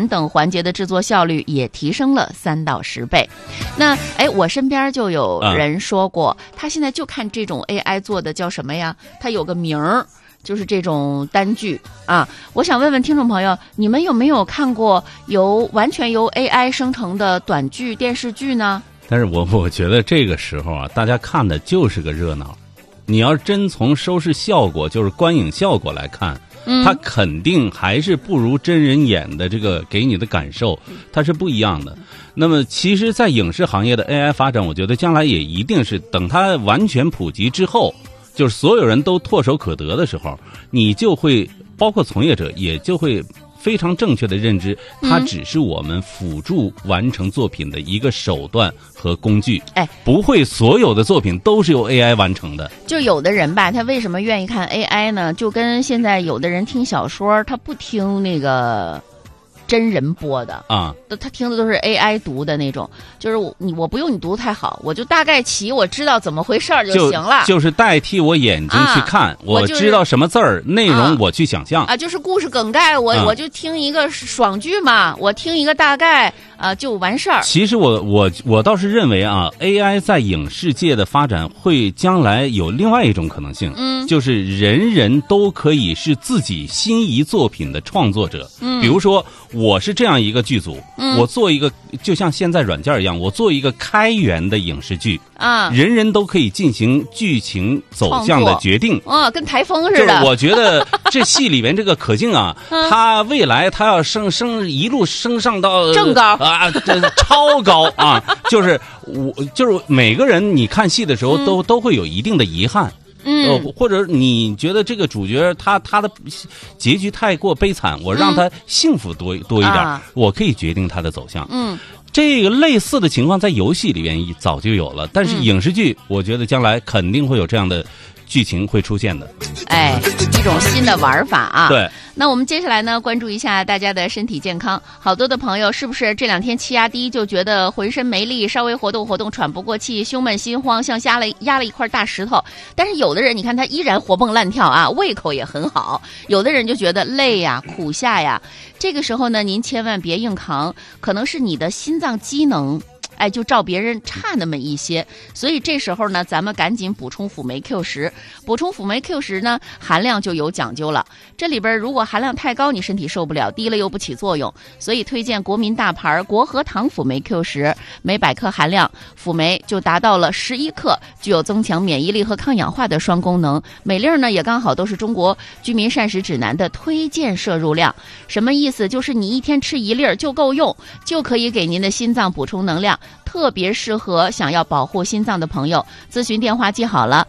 品等环节的制作效率也提升了3到10倍。那我身边就有人说过，他现在就看这种 AI 做的叫什么呀？他有个名儿，就是这种单剧啊。我想问问听众朋友，你们有没有看过完全由 AI 生成的短剧、电视剧呢？ 但是我觉得这个时候啊，大家看的就是个热闹。你要真从收视效果，就是观影效果来看，它肯定还是不如真人演的这个给你的感受，它是不一样的。那么其实在影视行业的 AI 发展，我觉得将来也一定是等它完全普及之后，就是所有人都唾手可得的时候，你就会包括从业者也就会非常正确的认知，它只是我们辅助完成作品的一个手段和工具。不会所有的作品都是由 AI 完成的。 就有的人吧，他为什么愿意看 AI 呢？就跟现在有的人听小说，他不听那个真人播的啊，他听的都是 AI 读的那种，就是我不用你读太好，我就大概我知道怎么回事就行了， 就是代替我眼睛去看，我知道什么字儿，内容我去想象啊，就是故事梗概，我就听一个爽剧嘛，我听一个大概就完事儿。 其实我倒是认为啊 ，AI 在影视界的发展会将来有另外一种可能性，就是人人都可以是自己心仪作品的创作者。比如说我是这样一个剧组，我做一个就像现在软件一样，我做一个开源的影视剧啊，人人都可以进行剧情走向的决定啊，跟台风似的。 就是我觉得这戏里面这个可静啊，他未来他要一路升上到正高啊，超高啊，就是每个人你看戏的时候都会有一定的遗憾。或者你觉得这个主角他的结局太过悲惨，我让他幸福多一点，我可以决定他的走向。这个类似的情况在游戏里面早就有了，但是影视剧我觉得将来肯定会有这样的剧情会出现的。 一种新的玩法啊。 对。 那我们接下来呢，关注一下大家的身体健康。好多的朋友是不是这2天气压低，就觉得浑身没力，稍微活动活动喘不过气，胸闷心慌，像压了一块大石头。但是有的人你看他依然活蹦乱跳啊，胃口也很好。有的人就觉得累呀、苦下呀。这个时候呢，您千万别硬扛，可能是你的心脏机能就照别人差那么一些，所以这时候呢，咱们赶紧补充辅酶 Q10。补充辅酶 Q10呢，含量就有讲究了。这里边如果含量太高，你身体受不了；低了又不起作用，所以推荐国民大牌国和堂辅酶 Q10，每100克含量辅酶就达到了11克，具有增强免疫力和抗氧化的双功能。每粒呢也刚好都是中国居民膳食指南的推荐摄入量。什么意思？就是你一天吃1粒就够用，就可以给您的心脏补充能量。特别适合想要保护心脏的朋友。咨询电话记好了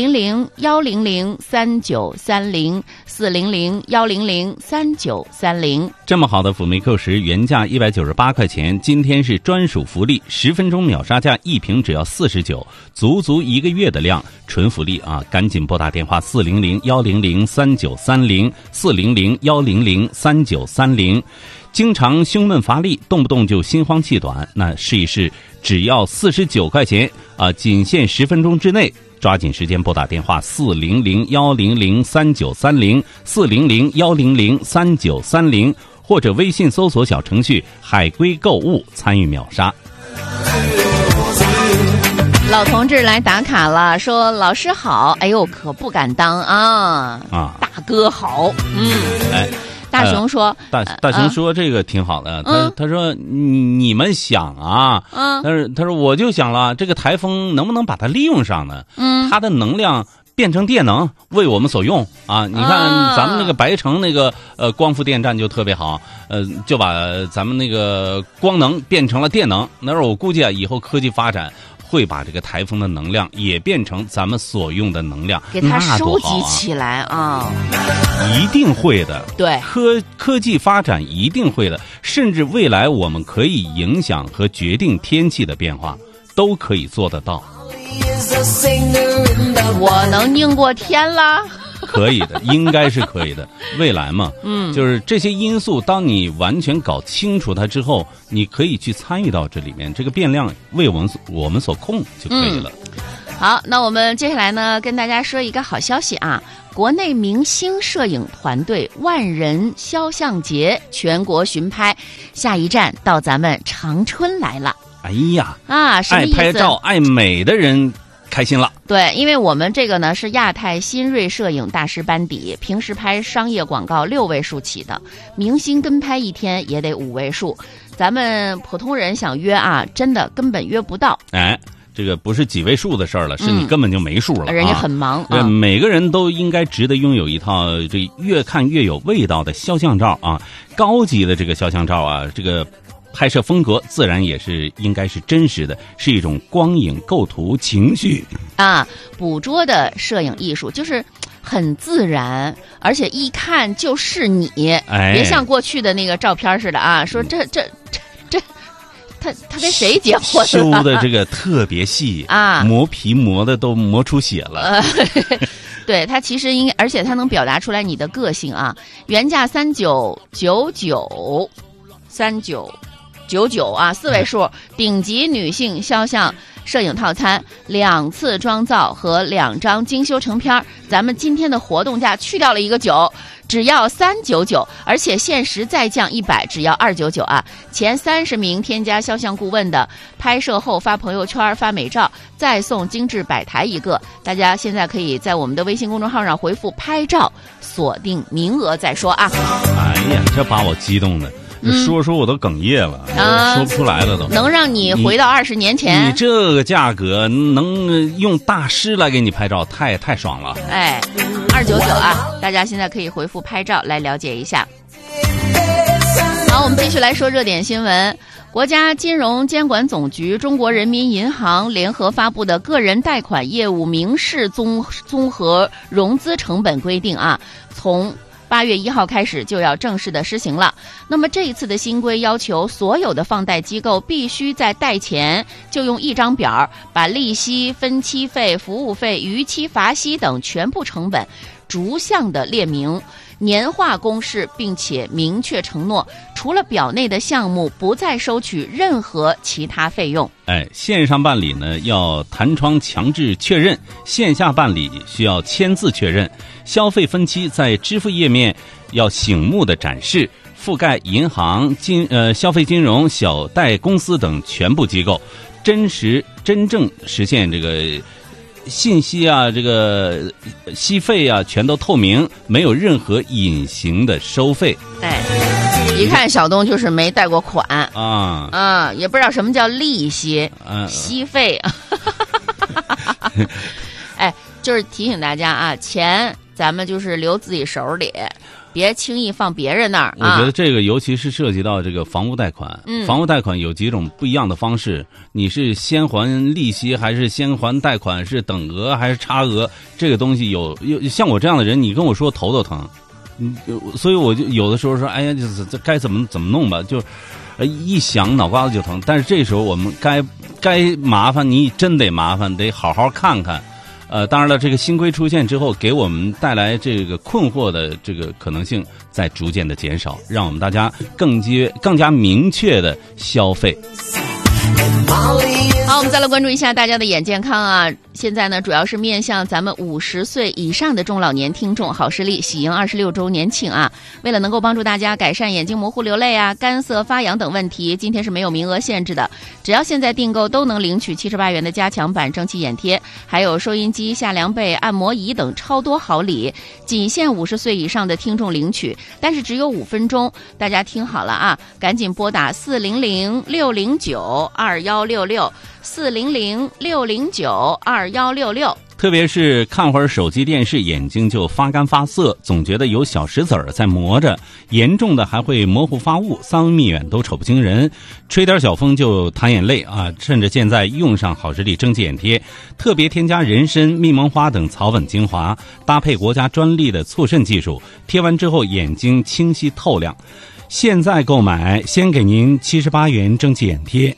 ，400-100-3930 400-100-3930。 这么好的辅酶 Q10原价198块钱，今天是专属福利，10分钟秒杀价，1瓶只要49，足1个月的量，纯福利啊！赶紧拨打电话400-100-3930 400-100-3930。经常胸闷乏力，动不动就心慌气短，那试一试，只要49块钱啊！仅限10分钟之内，抓紧时间拨打电话400-100-3930 400-100-3930，或者微信搜索小程序海龟购物参与秒杀。 老同志来打卡了，说老师好，哎呦可不敢当啊，大哥好，大熊说， 大熊说这个挺好的，他说你们想啊，他说我就想了，这个台风能不能把它利用上呢？它的能量变成电能为我们所用啊！你看咱们那个白城那个光伏电站就特别好，就把咱们那个光能变成了电能。那我估计啊，以后科技发展会把这个台风的能量也变成咱们所用的能量， 给它收集起来啊！ 一定会的， 对， 科技发展一定会的，甚至未来我们可以影响和决定天气的变化，都可以做得到。 我能拧过天啦？ 可以的，应该是可以的。未来嘛，就是这些因素，当你完全搞清楚它之后，你可以去参与到这里面，这个变量为我们所控就可以了。 好，那我们接下来呢，跟大家说一个好消息啊。 国内明星摄影团队万人肖像节全国巡拍，下一站到咱们长春来了。 哎呀啊，什么意思？ 爱拍照、爱美的人开心了。 对，因为我们这个呢是亚太新锐摄影大师班底，平时拍商业广告6位数起的，明星跟拍一天也得5位数，咱们普通人想约啊，真的根本约不到。 哎，这个不是几位数的事儿了，是你根本就没数了。 人家很忙啊。每个人都应该值得拥有一套这越看越有味道的肖像照啊，高级的这个肖像照啊，这个拍摄风格自然也是应该是真实的，是一种光影、构图、情绪啊，捕捉的摄影艺术就是很自然，而且一看就是你，别像过去的那个照片似的啊，说这他跟谁结婚了？ 修的这个特别细啊， 磨皮磨的都磨出血了。 对，它其实应该，而且它能表达出来你的个性啊。原价3999啊，4位数，顶级女性肖像摄影套餐，2次妆造和2张精修成片，咱们今天的活动价去掉了一个9，只要399，而且限时再降100，只要299啊！前30名添加肖像顾问的，拍摄后发朋友圈发美照，再送精致摆台一个。大家现在可以在我们的微信公众号上回复拍照，锁定名额再说啊！ 哎呀，这把我激动的。说我都哽咽了，说不出来了都。 能让你回到20年前？ 你这个价格能用大师来给你拍照，太爽了。 哎，299啊！大家现在可以回复拍照来了解一下。好，我们继续来说热点新闻。国家金融监管总局、中国人民银行联合发布的《个人贷款业务明示综合融资成本规定》啊，从8月1号开始就要正式的施行了。那么这一次的新规要求，所有的放贷机构必须在贷前就用一张表，把利息、分期费、服务费、逾期罚息等全部成本逐项的列明，年化公示，并且明确承诺，除了表内的项目，不再收取任何其他费用。 线上办理呢要弹窗强制确认，线下办理需要签字确认。消费分期在支付页面要醒目的展示，覆盖银行、消费金融、小贷公司等全部机构，真正实现这个信息啊，这个息费啊，全都透明，没有任何隐形的收费。 一看小东就是没贷过款啊， 也不知道什么叫利息、息费。就是提醒大家啊，钱咱们就是留自己手里，别轻易放别人那儿。 我觉得这个尤其是涉及到这个房屋贷款，房屋贷款有几种不一样的方式，你是先还利息还是先还贷款，是等额还是差额，这个东西有像我这样的人，你跟我说头都疼。所以我就有的时候说，哎呀，这该怎么弄吧，就一想脑瓜子就疼。但是这时候我们该麻烦，你真得麻烦，得好好看看。当然了，这个新规出现之后，给我们带来这个困惑的这个可能性在逐渐的减少，让我们大家更加明确的消费。 好，我们再来关注一下大家的眼健康啊！现在呢，主要是面向咱们50岁以上的中老年听众，好视力喜迎26周年庆啊！为了能够帮助大家改善眼睛模糊、流泪啊、干涩、发痒等问题，今天是没有名额限制的，只要现在订购都能领取78元的加强版蒸汽眼贴，还有收音机、夏凉被、按摩仪等超多好礼，仅限50岁以上的听众领取，但是只有5分钟，大家听好了啊，赶紧拨打400-609-2166，400-609-2166。 特别是看会儿手机电视，眼睛就发干发涩，总觉得有小石子儿在磨着，严重的还会模糊发雾，3文密远都瞅不清人，吹点小风就淌眼泪啊！趁着现在用上好视力蒸汽眼贴，特别添加人参、蜜蒙花等草本精华，搭配国家专利的促渗技术，贴完之后眼睛清晰透亮。现在购买，先给您78元蒸汽眼贴。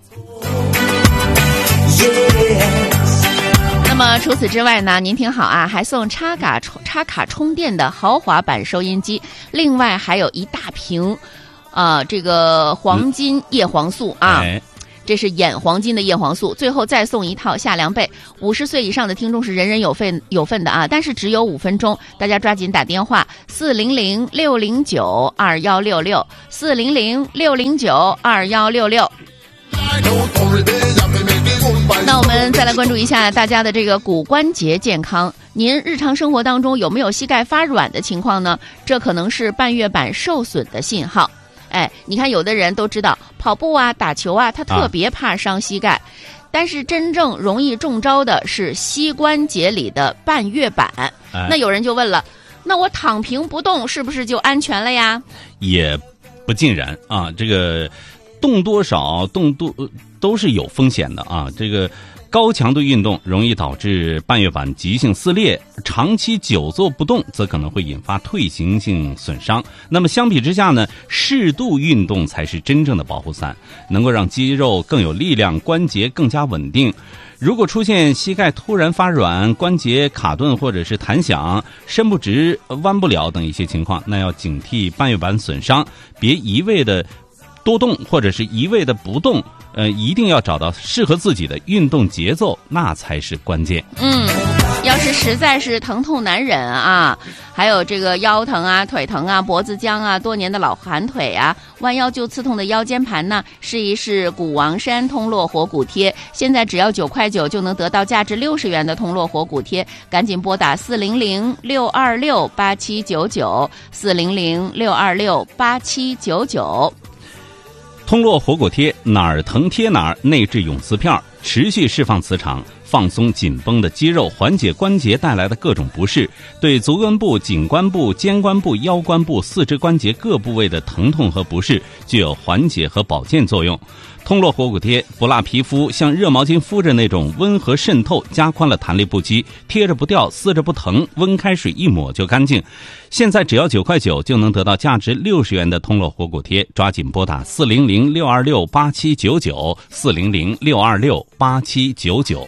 那么除此之外呢，您听好啊，还送插卡充电的豪华版收音机，另外还有一大瓶这个黄金叶黄素啊。 这是眼黄金的叶黄素。最后再送一套夏凉被。50岁以上的听众是人人有份的啊，但是只有5分钟，大家抓紧打电话400-609-2166，400-609-2166。那我们再来关注一下大家的这个骨关节健康。您日常生活当中有没有膝盖发软的情况呢？这可能是半月板受损的信号。你看有的人都知道跑步啊、打球啊，他特别怕伤膝盖。但是真正容易中招的是膝关节里的半月板。那有人就问了，那我躺平不动是不是就安全了呀？ 也不尽然啊，这个动多少都是有风险的啊。这个高强度运动容易导致半月板急性撕裂，长期久坐不动则可能会引发退行性损伤。那么相比之下呢，适度运动才是真正的保护伞，能够让肌肉更有力量，关节更加稳定。如果出现膝盖突然发软、关节卡顿或者是弹响、伸不直、弯不了等一些情况，那要警惕半月板损伤，别一味的多动或者是一味的不动。一定要找到适合自己的运动节奏，那才是关键。 要是实在是疼痛难忍啊，还有这个腰疼啊、腿疼啊、脖子僵啊、多年的老寒腿啊、弯腰就刺痛的腰间盘呢，试一试股王山通络活骨贴。现在只要9块9就能得到价值60元的通络活骨贴，赶紧拨打400-626-8799，400-626-8799。 通络活骨贴，哪儿疼贴哪儿，内置永磁片，持续释放磁场，放松紧绷的肌肉，缓解关节带来的各种不适，对足关部、颈关部、肩关部、腰关部、四肢关节各部位的疼痛和不适具有缓解和保健作用。通络活骨贴不辣皮肤，像热毛巾敷着那种温和渗透，加宽了弹力不羁，贴着不掉，撕着不疼，温开水一抹就干净。现在只要9块9就能得到价值60元的通络活骨贴，抓紧拨打400-626-8799，400-626-8799。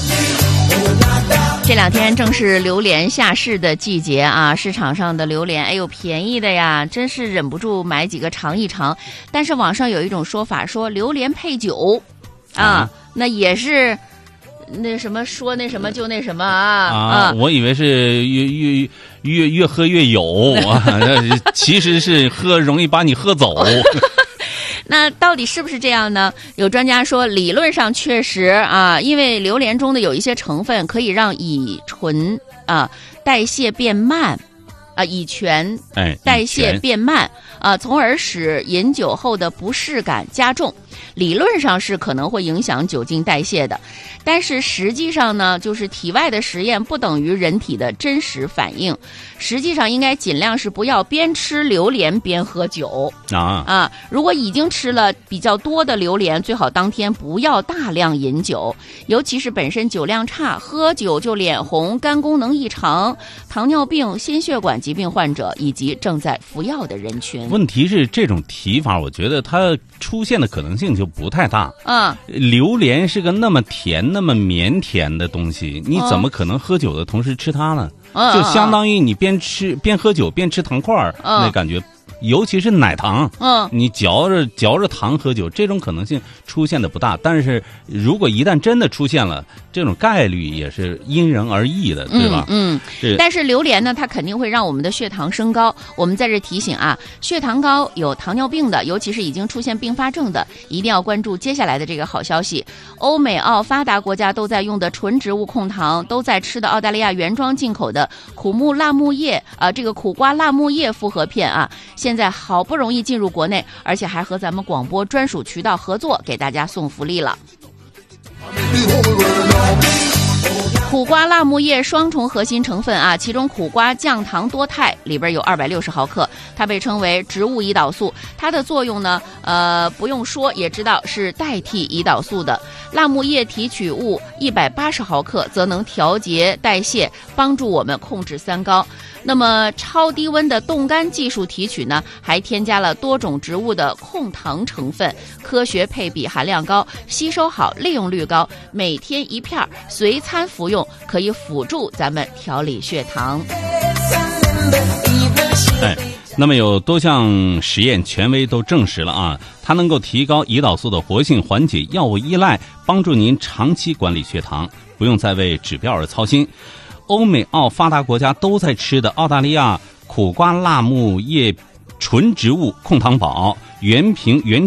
这2天正是榴莲下市的季节啊，市场上的榴莲，便宜的呀，真是忍不住买几个尝一尝。但是网上有一种说法，说榴莲配酒啊，那也是那什么说那什么就那什么啊。 我以为是越喝越有啊，其实是容易把你喝走。 那到底是不是这样呢？有专家说，理论上确实啊，因为榴莲中的有一些成分可以让乙醇代谢变慢，乙醛代谢变慢从而使饮酒后的不适感加重。理论上是可能会影响酒精代谢的，但是实际上呢，就是体外的实验不等于人体的真实反应。实际上应该尽量是不要边吃榴莲边喝酒如果已经吃了比较多的榴莲，最好当天不要大量饮酒，尤其是本身酒量差，喝酒就脸红、肝功能异常、糖尿病、心血管疾病患者以及正在服药的人群。 问题是这种提法，我觉得它出现的可能性就不太大。榴莲是个那么甜、那么绵甜的东西，你怎么可能喝酒的同时吃它呢？就相当于你边喝酒边吃糖块那感觉。尤其是奶糖，你嚼着糖喝酒，这种可能性出现的不大。但是如果一旦真的出现了，这种概率也是因人而异的，对吧？ 但是榴莲呢，它肯定会让我们的血糖升高。我们在这提醒啊，血糖高有糖尿病的，尤其是已经出现并发症的，一定要关注接下来的这个好消息。欧美澳发达国家都在用的纯植物控糖，都在吃的澳大利亚原装进口的苦瓜辣木叶复合片现在好不容易进入国内，而且还和咱们广播专属渠道合作，给大家送福利了。苦瓜辣木叶双重核心成分其中苦瓜降糖多肽里边有260毫克，它被称为植物胰岛素，它的作用呢不用说也知道是代替胰岛素的。辣木叶提取物180毫克则能调节代谢，帮助我们控制三高。那么超低温的冻干技术提取呢，还添加了多种植物的控糖成分，科学配比，含量高，吸收好，利用率高，每天1片随餐服用，可以辅助咱们调理血糖。 那么有多项实验权威都证实了啊，它能够提高胰岛素的活性，缓解药物依赖，帮助您长期管理血糖，不用再为指标而操心。欧美澳发达国家都在吃的澳大利亚苦瓜辣木叶纯植物控糖宝，原瓶原